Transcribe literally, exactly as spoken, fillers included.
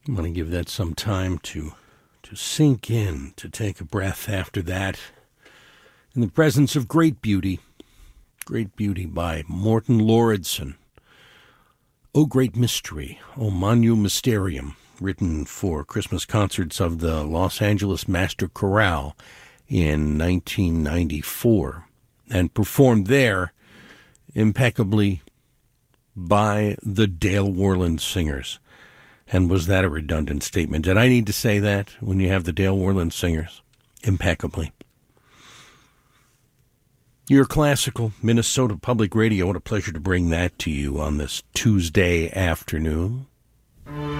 I'm going to give that some time to to sink in, to take a breath after that. In the presence of great beauty, great beauty by Morton Lauridsen. O Great Mystery, O Magnum Mysterium, written for Christmas concerts of the Los Angeles Master Chorale in nineteen ninety-four, and performed there impeccably by the Dale Worland Singers. And was that a redundant statement? Did I need to say that when you have the Dale Worland Singers? Impeccably. Your classical Minnesota Public Radio. What a pleasure to bring that to you on this Tuesday afternoon.